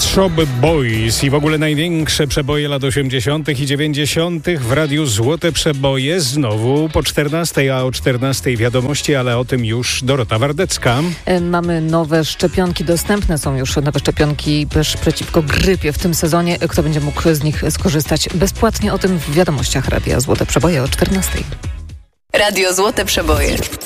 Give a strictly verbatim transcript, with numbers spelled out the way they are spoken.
Pet Shop Boys i w ogóle największe przeboje lat osiemdziesiątych i dziewięćdziesiątych w radiu Złote Przeboje. Znowu po czternastej, a o czternastej wiadomości, ale o tym już Dorota Wardecka. Mamy nowe szczepionki, dostępne są już nowe szczepionki też przeciwko grypie w tym sezonie. Kto będzie mógł z nich skorzystać bezpłatnie? O tym w wiadomościach radia Złote Przeboje o czternastej. Radio Złote Przeboje.